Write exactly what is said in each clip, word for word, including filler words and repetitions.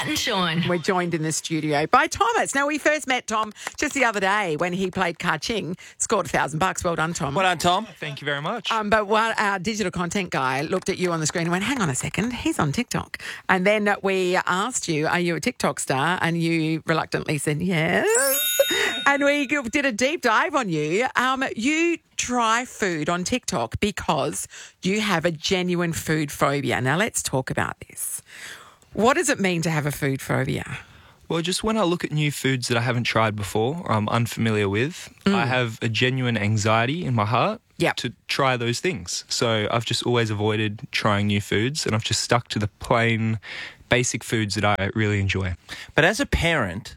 Matt and Sean. We're joined in the studio by Thomas. Now, we first met Tom just the other day when he played Ka-Ching, scored a thousand bucks. Well done, Tom. Well done, Tom. Thank you very much. Um, but while our digital content guy looked at you on the screen and went, hang on a second, he's on TikTok. And then we asked you, are you a TikTok star? And you reluctantly said yes. And we did a deep dive on you. Um, you try food on TikTok because you have a genuine food phobia. Now, let's talk about this. What does it mean to have a food phobia? Well, just when I look at new foods that I haven't tried before or I'm unfamiliar with, mm. I have a genuine anxiety in my heart yep. to try those things. So I've just always avoided trying new foods and I've just stuck to the plain, basic foods that I really enjoy. But as a parent,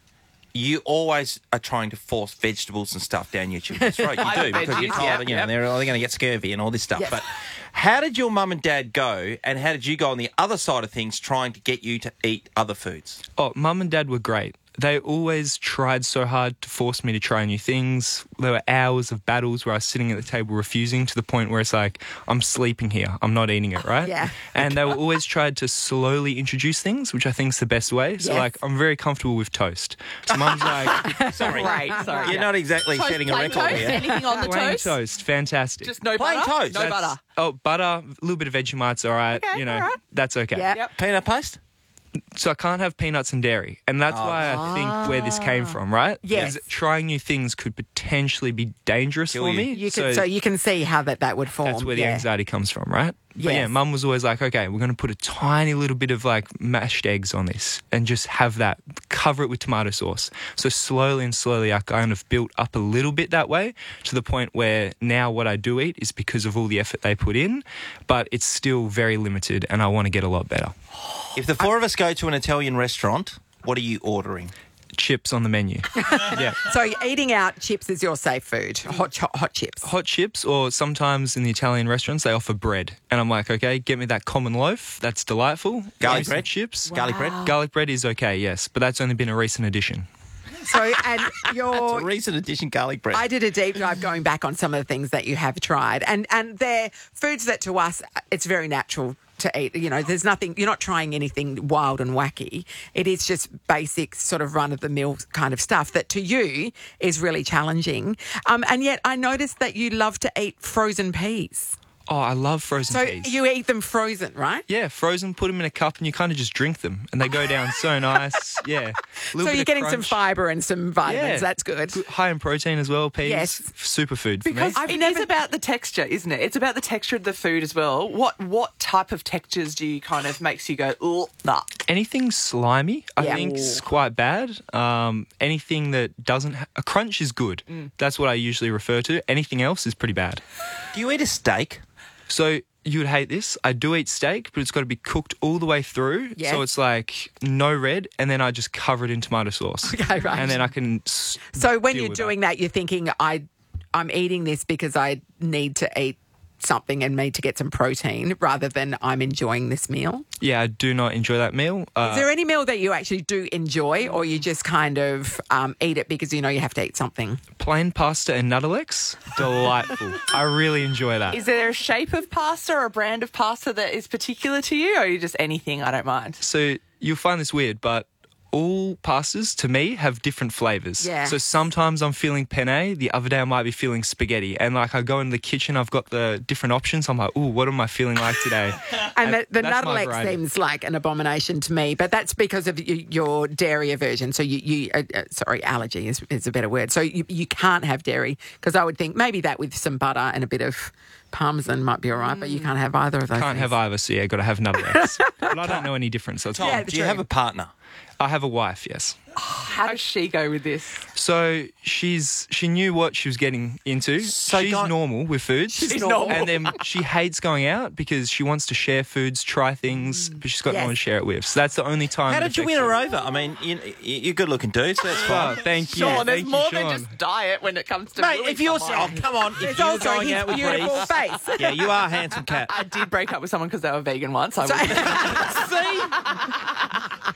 you always are trying to force vegetables and stuff down your children's throat. You do, because you're told, you know, they're, they're going to get scurvy and all this stuff. Yes. But how did your mum and dad go, and how did you go on the other side of things trying to get you to eat other foods? Oh, mum and dad were great. They always tried so hard to force me to try new things. There were hours of battles where I was sitting at the table refusing, to the point where it's like, I'm sleeping here, I'm not eating it, right? Yeah. And they were always tried to slowly introduce things, which I think is the best way. So, yes. like, I'm very comfortable with toast. So mum's like... sorry. Right, sorry. You're yeah. not exactly Toast, setting a plain record toast? here. Anything on the plain toast? toast, fantastic. Just no Plain butter? toast? No That's- butter. Oh, butter, a little bit of Vegemite's all right. Okay, you know, all right. that's okay. Yeah. Yep. Peanut paste? So I can't have peanuts and dairy. And that's why I think where this came from, right? Yes. Is trying new things could potentially be dangerous Kill for you. me. You can, so, you can see how that, that would form. that's where the yeah. anxiety comes from, right? But yeah, Yes. mum was always like, okay, we're going to put a tiny little bit of like mashed eggs on this and just have that, cover it with tomato sauce. So slowly and slowly I kind of built up a little bit that way, to the point where now what I do eat is because of all the effort they put in, but it's still very limited and I want to get a lot better. If the four of us go to an Italian restaurant, what are you ordering? Chips on the menu. Yeah. So eating out, chips is your safe food, hot hot, hot chips. Hot chips, or sometimes in the Italian restaurants they offer bread, and I'm like, okay, get me that common loaf. That's delightful. Garlic Give me some bread? chips. Garlic bread? Garlic bread is okay, yes, but that's only been a recent addition. So, and It's your... a recent addition, garlic bread. I did a deep dive going back on some of the things that you have tried, and and they're foods that to us it's very natural to eat. You know, there's nothing, you're not trying anything wild and wacky. It is just basic sort of run-of-the-mill kind of stuff that to you is really challenging. Um, and yet I noticed that you love to eat frozen peas. Oh, I love frozen So peas. you eat them frozen, right? Yeah, frozen, put them in a cup and you kind of just drink them and they go down so nice. Yeah. So you're getting some fibre and some vitamins. Yeah. That's good. Good- high in protein as well, peas. Yes. Superfood for Because me. I've it never- is about the texture, isn't it? It's about the texture of the food as well. What what type of textures do you kind of makes you go, oh, nah? Anything slimy, I Yeah. think, is quite bad. Um, anything that doesn't... Ha- a crunch is good. Mm. That's what I usually refer to. Anything else is pretty bad. Do you eat a steak? So you would hate this. I do eat steak, but it's got to be cooked all the way through. Yes. So it's like no red, and then I just cover it in tomato sauce. Okay, right. And then I can. S- So when deal you're with doing that. you're thinking, I, I'm eating this because I need to eat something and need to get some protein rather than I'm enjoying this meal. Yeah, I do not enjoy that meal. Uh, Is there any meal that you actually do enjoy, or you just kind of um, eat it because you know you have to eat something? plain pasta and Nuttelex, delightful. I really enjoy that. Is there a shape of pasta or a brand of pasta that is particular to you, or are you just anything? I don't mind. So you'll find this weird, but all pastas to me have different flavours. Yeah. So sometimes I'm feeling penne, the other day I might be feeling spaghetti. And like I go into the kitchen, I've got the different options. I'm like, ooh, what am I feeling like today? And the, the that's my Nuttelex variety. seems like an abomination to me, but that's because of y- your dairy aversion. So you, you uh, uh, sorry, allergy is, is a better word. So you, you can't have dairy, because I would think maybe that with some butter and a bit of parmesan might be all right, but you can't have either of those. Can't things. have either, so yeah, got to have Nuttelex. But I don't know any difference. So it's Tom, Yeah, do you true. have a partner? I have a wife, yes. How does she go with this? So she's she knew what she was getting into. So she's go- normal with food. She's normal. And then she hates going out because she wants to share foods, try things, but she's got Yes. no one to share it with. So that's the only time. How it did you affects win her over? I mean, you, you're a good-looking dude, so that's Oh, fine. thank you. Sean, there's Thank you, more Sean. than just diet when it comes to Mate, wooing if you're... someone. Oh, come on. If It's you're also going his out with beautiful Reece... face. Yeah, you are a handsome cat. I did break up with someone because they were vegan once. I So- would...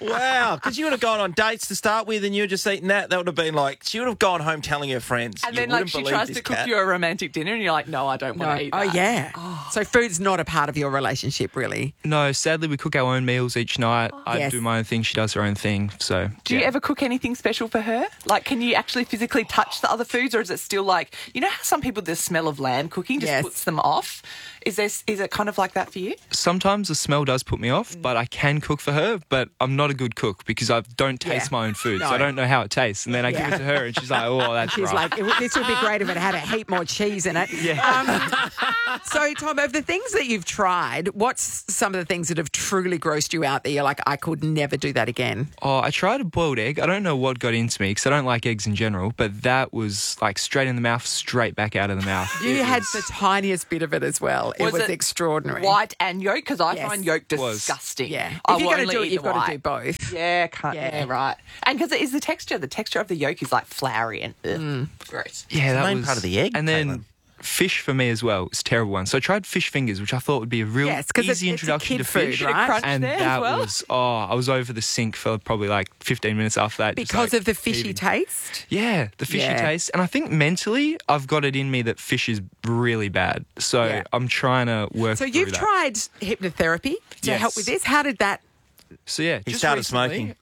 Wow, because you would have gone on dates to start with and you were just eating that. That would have been like, she would have gone home telling her friends. And you then, like, wouldn't she believe tries this to cook cat. you a romantic dinner and you're like, no, I don't want to eat that. Oh, yeah. So food's not a part of your relationship, really. No, sadly, we cook our own meals each night. I Yes. do my own thing. She does her own thing. So, Do you yeah. ever cook anything special for her? Like, can you actually physically touch the other foods, or is it still like, you know how some people, the smell of lamb cooking just Yes. puts them off? Is there, is it kind of like that for you? Sometimes the smell does put me off, but I can cook for her. But I'm not a good cook because I don't taste Yeah. my own food, so No. I don't know how it tastes. And then I Yeah. give it to her, and she's like, "Oh, that's She's right." like, "It would- this would be great if it had a heap more cheese in it." Yeah. Um, so, Tom, of the things that you've tried, what's some of the things that have truly grossed you out that you're like, I could never do that again? Oh, I tried a boiled egg. I don't know what got into me because I don't like eggs in general, but that was like straight in the mouth, straight back out of the mouth. You It had was- the tiniest bit of it as well. It Was was it extraordinary. White and yolk? Because I Yes. find yolk Was. disgusting. Yeah. I If you're will going to only do it, eat you've the got to do white. both. Yeah, can't, Yeah. yeah. right. And because it is the texture, the texture of the yolk is like floury and ugh, gross. Yeah, that main was part of the egg, And then Caitlin. fish for me as well was a terrible one. So I tried fish fingers, which I thought would be a real Yes, 'cause easy it's- it's a introduction kid to food, fish. right? Crunch And there as that well? was oh, I was over the sink for probably like fifteen minutes after that. just, Because like, of the fishy eating. taste? Yeah, the fishy Yeah. taste. And I think mentally I've got it in me that fish is really bad. So Yeah. I'm trying to work So through you've that. tried hypnotherapy to Yes. help with this. How did that? So yeah, He just started recently-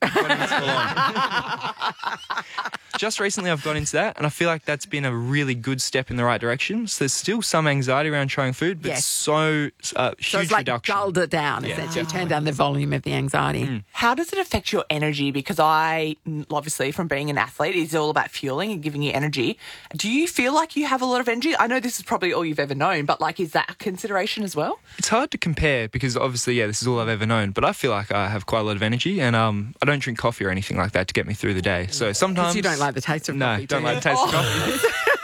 smoking. Just recently I've got into that and I feel like that's been a really good step in the right direction. So there's still some anxiety around trying food, but Yes. so uh, huge So it's like reduction. dulled it down, Yeah. essentially. Turn down the volume of the anxiety. How does it affect your energy? Because I, obviously, from being an athlete, it's all about fueling and giving you energy. Do you feel like you have a lot of energy? I know this is probably all you've ever known, but like, is that a consideration as well? It's hard to compare because obviously, yeah, this is all I've ever known. But I feel like I have quite a lot of energy, and um, I don't drink coffee or anything like that to get me through the day. So sometimes Because you don't like the taste of no, coffee, don't do like you? the taste of coffee.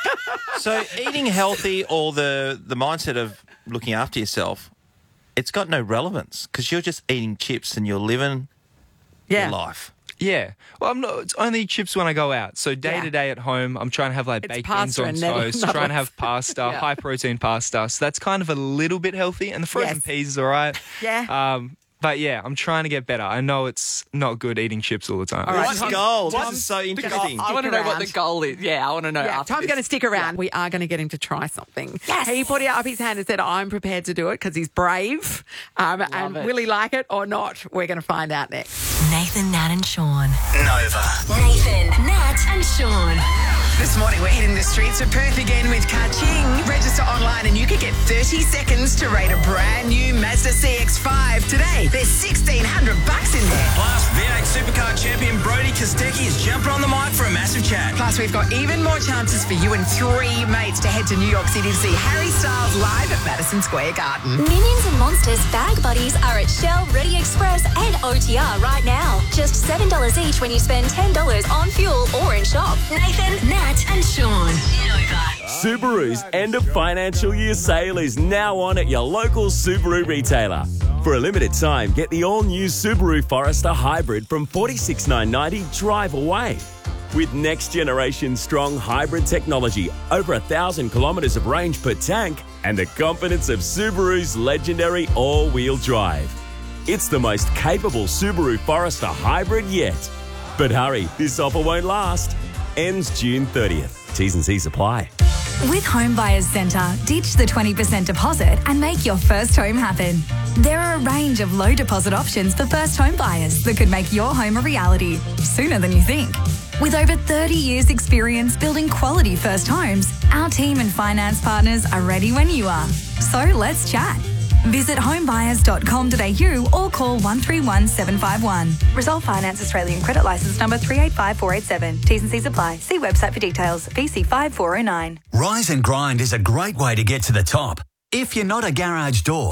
So eating healthy or the, the mindset of looking after yourself, it's got no relevance because you're just eating chips and you're living Yeah. your life. Yeah, well, I'm not. It's only chips when I go out. So day Yeah. to day at home, I'm trying to have like It's baked pasta beans and on then toast, nothing trying to else. have pasta, Yeah. high protein pasta. So that's kind of a little bit healthy, and the frozen Yes. peas is all right. Yeah. Um, but yeah, I'm trying to get better. I know it's not good eating chips all the time. All right, What's Tom- gold? Tom- This is so The goal- interesting. I want to know what the around. goal is. Yeah, I want to know. Yeah, after Tom's this. going to stick around. We are going to get him to try something. Yes. He put up his hand and said, I'm prepared to do it because he's brave. Um, and it. will he like it or not? We're going to find out next. Nathan, Nat, and Sean. Nova. Nathan, Nat, and Sean. This morning we're hitting the streets of Perth again with Ka-Ching. Register online and you could get thirty seconds to rate a brand new Mazda C X five today. There's sixteen hundred bucks in there. Plus, V eight Supercar champion Brody Kostecki is jumping on the mic for a massive chat. Plus we've got even more chances for you and three mates to head to New York City to see Harry Styles live at Madison Square Garden. Minions and Monsters bag buddies are at Shell, Ready Express, and O T R right now. Just seven dollars each when you spend ten dollars on fuel or in shop. Nathan, Nat, and Sean. Nova. Subaru's end of financial year sale is now on at your local Subaru retailer. For a limited time, get the all-new Subaru Forester Hybrid from forty-six thousand nine hundred ninety drive away. With next-generation strong hybrid technology, over a thousand kilometres of range per tank, and the confidence of Subaru's legendary all-wheel drive. It's the most capable Subaru Forester Hybrid yet. But hurry, this offer won't last. Ends June thirtieth. T's and C's apply. With Home Buyers Centre, ditch the twenty percent deposit and make your first home happen. There are a range of low deposit options for first home buyers that could make your home a reality sooner than you think. With over thirty years experience building quality first homes, our team and finance partners are ready when you are. So let's chat. Visit homebuyers dot com dot a u or call one three one seven five one. Resolve Finance Australian Credit Licence number three eight five four eight seven. T's and C's apply. See website for details. V C five four oh nine. Rise and Grind is a great way to get to the top. If you're not a garage door.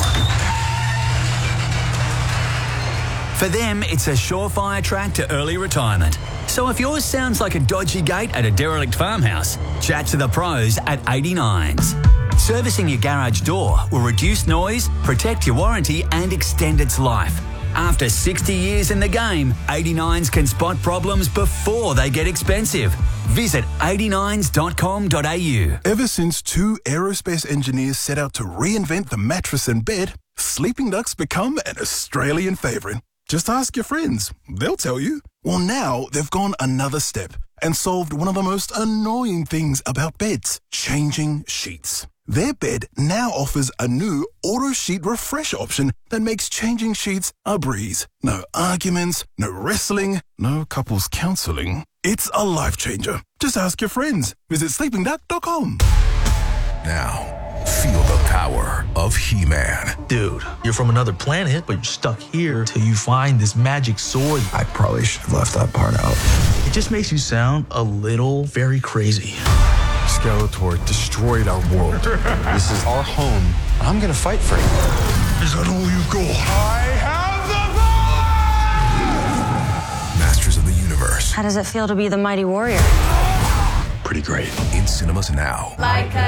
For them, it's a surefire track to early retirement. So if yours sounds like a dodgy gate at a derelict farmhouse, chat to the pros at eighty-nines. Servicing your garage door will reduce noise, protect your warranty and extend its life. After sixty years in the game, eighty-nines can spot problems before they get expensive. Visit eighty-nines dot com dot a u. Ever since two aerospace engineers set out to reinvent the mattress and bed, Sleeping Duck's become an Australian favourite. Just ask your friends. They'll tell you. Well, now they've gone another step and solved one of the most annoying things about beds, changing sheets. Their bed now offers a new auto sheet refresh option that makes changing sheets a breeze. No arguments, no wrestling, no couples counseling. It's a life changer. Just ask your friends. Visit sleeping duck dot com. Now, feel the power of He-Man. Dude, you're from another planet, but you're stuck here till you find this magic sword. I probably should have left that part out. It just makes you sound a little very crazy. Skeletor destroyed our world. This is our home. I'm gonna fight for it. Is that all you got? I have the power! Masters of the Universe. How does it feel to be the mighty warrior? Pretty great. In cinemas now. Like a